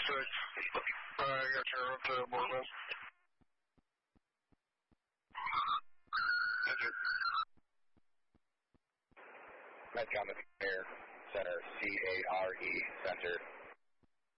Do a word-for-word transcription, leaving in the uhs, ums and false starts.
six. Uh, I got your up to Bournemouth. Thank you. Metcom Air Center, C A R E Center.